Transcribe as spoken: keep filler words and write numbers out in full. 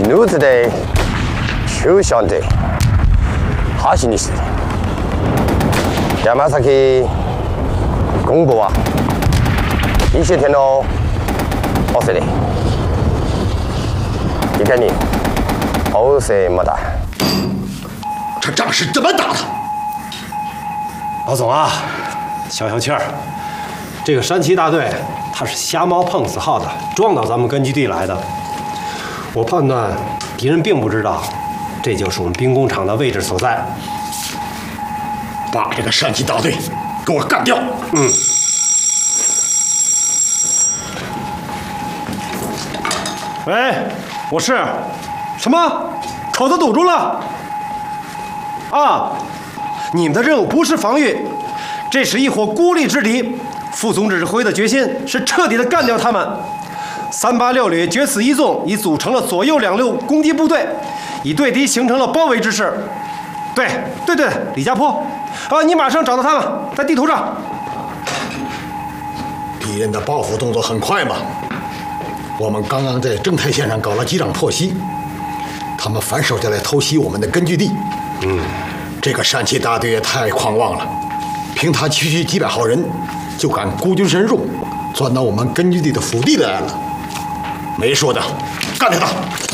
奴子的就像这哈西尼斯的，亚马萨克公布啊，一些天喽，好些的，你看你，好些没打。 这仗是怎么打的？ 老总啊，消消气儿。这个山崎大队他是瞎猫碰死耗子，撞到咱们根据地来的。我判断敌人并不知道，这就是我们兵工厂的位置所在。 把这个山崎大队给我干掉！ 嗯。喂，我是什么？口子堵住了？啊，你们的任务不是防御，这是一伙孤立之敌。副总指挥的决心是彻底的干掉他们。三八六旅决死一纵已组成了左右两路攻击部队，已对敌形成了包围之势。对对对，李家坡，啊，你马上找到他们，在地图上。 敌人的报复动作很快嘛，我们刚刚在正太线上搞了几场破袭，他们反手就来偷袭我们的根据地。 嗯， 这个山崎大队也太狂妄了，凭他区区几百号人，就敢孤军深入，钻到我们根据地的腹地来了。没说的，干掉他！